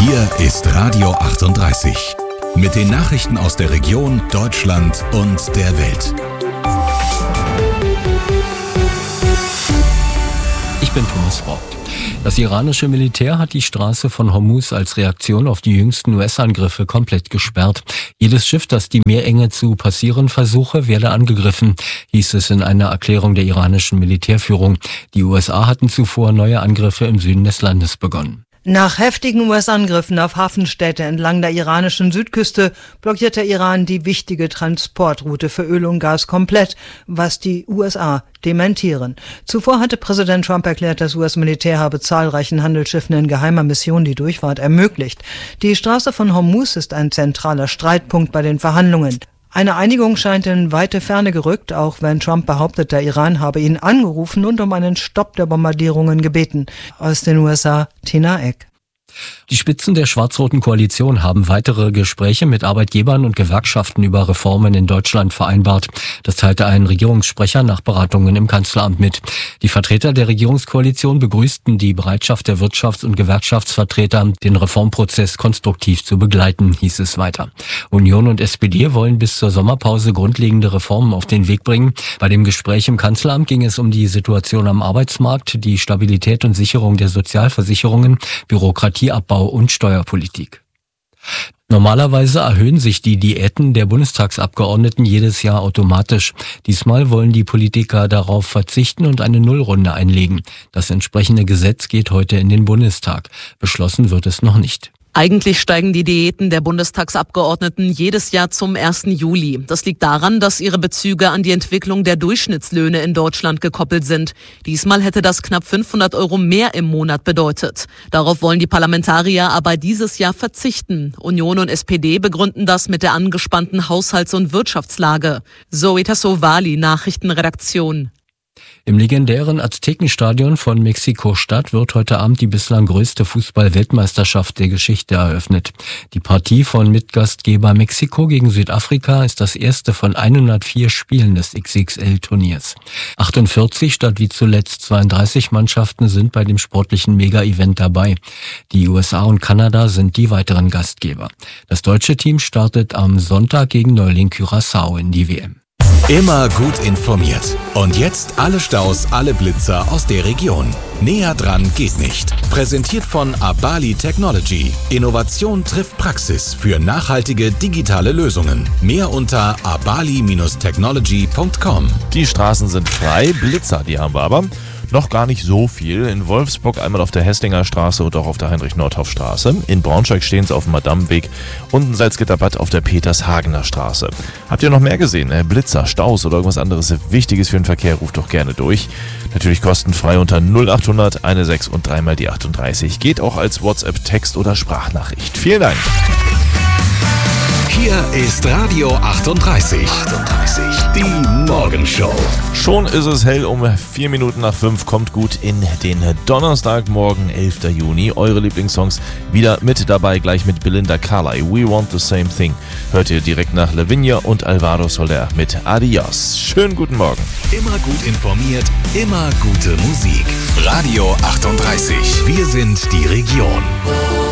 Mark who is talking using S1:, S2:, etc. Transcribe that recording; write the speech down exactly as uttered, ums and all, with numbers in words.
S1: Hier ist Radio achtunddreißig. Mit den Nachrichten aus der Region, Deutschland und der Welt.
S2: Ich bin Thomas Vogt. Das iranische Militär hat die Straße von Hormuz als Reaktion auf die jüngsten U S-Angriffe komplett gesperrt. Jedes Schiff, das die Meerenge zu passieren versuche, werde angegriffen, hieß es in einer Erklärung der iranischen Militärführung. Die U S A hatten zuvor neue Angriffe im Süden des Landes begonnen.
S3: Nach heftigen U S-Angriffen auf Hafenstädte entlang der iranischen Südküste blockiert der Iran die wichtige Transportroute für Öl und Gas komplett, was die U S A dementieren. Zuvor hatte Präsident Trump erklärt, das U S-Militär habe zahlreichen Handelsschiffen in geheimer Mission die Durchfahrt ermöglicht. Die Straße von Hormuz ist ein zentraler Streitpunkt bei den Verhandlungen. Eine Einigung scheint in weite Ferne gerückt, auch wenn Trump behauptet, der Iran habe ihn angerufen und um einen Stopp der Bombardierungen gebeten. Aus den U S A, Tina Eck.
S2: Die Spitzen der schwarz-roten Koalition haben weitere Gespräche mit Arbeitgebern und Gewerkschaften über Reformen in Deutschland vereinbart. Das teilte ein Regierungssprecher nach Beratungen im Kanzleramt mit. Die Vertreter der Regierungskoalition begrüßten die Bereitschaft der Wirtschafts- und Gewerkschaftsvertreter, den Reformprozess konstruktiv zu begleiten, hieß es weiter. Union und S P D wollen bis zur Sommerpause grundlegende Reformen auf den Weg bringen. Bei dem Gespräch im Kanzleramt ging es um die Situation am Arbeitsmarkt, die Stabilität und Sicherung der Sozialversicherungen, Bürokratie, Abbau und Steuerpolitik. Normalerweise erhöhen sich die Diäten der Bundestagsabgeordneten jedes Jahr automatisch. Diesmal wollen die Politiker darauf verzichten und eine Nullrunde einlegen. Das entsprechende Gesetz geht heute in den Bundestag. Beschlossen wird es noch nicht.
S4: Eigentlich steigen die Diäten der Bundestagsabgeordneten jedes Jahr zum ersten Juli. Das liegt daran, dass ihre Bezüge an die Entwicklung der Durchschnittslöhne in Deutschland gekoppelt sind. Diesmal hätte das knapp fünfhundert Euro mehr im Monat bedeutet. Darauf wollen die Parlamentarier aber dieses Jahr verzichten. Union und S P D begründen das mit der angespannten Haushalts- und Wirtschaftslage. Zoe Tassovali, Nachrichtenredaktion.
S2: Im legendären Aztekenstadion von Mexiko-Stadt wird heute Abend die bislang größte Fußball-Weltmeisterschaft der Geschichte eröffnet. Die Partie von Mitgastgeber Mexiko gegen Südafrika ist das erste von hundertvier Spielen des X X L-Turniers. achtundvierzig statt wie zuletzt zweiunddreißig Mannschaften sind bei dem sportlichen Mega-Event dabei. Die U S A und Kanada sind die weiteren Gastgeber. Das deutsche Team startet am Sonntag gegen Neuling Curaçao in die W M.
S1: Immer gut informiert. Und jetzt alle Staus, alle Blitzer aus der Region. Näher dran geht nicht. Präsentiert von Abali Technology. Innovation trifft Praxis für nachhaltige digitale Lösungen. Mehr unter abali Technology punkt com.
S5: Die Straßen sind frei, Blitzer, die haben wir aber. Noch gar nicht so viel. In Wolfsburg einmal auf der Hesslinger Straße und auch auf der Heinrich-Nordhoff-Straße. In Braunschweig stehen sie auf dem Madameweg und in Salzgitter-Bad auf der Peters-Hagener Straße. Habt ihr noch mehr gesehen? Äh, Blitzer, Staus oder irgendwas anderes Wichtiges für den Verkehr? Ruft doch gerne durch. Natürlich kostenfrei unter null achthundert sechzehn und dreimal die achtunddreißig. Geht auch als WhatsApp, Text oder Sprachnachricht. Vielen Dank.
S1: Hier ist Radio achtunddreißig. achtunddreißig. Die Morgenshow.
S5: Schon ist es hell, um vier Minuten nach fünf. Kommt gut in den Donnerstagmorgen, elfter Juni. Eure Lieblingssongs wieder mit dabei, gleich mit Belinda Carlisle. We Want the Same Thing. Hört ihr direkt nach Lavinia und Alvaro Soler mit Adios. Schönen guten Morgen.
S1: Immer gut informiert, immer gute Musik. Radio achtunddreißig. Wir sind die Region.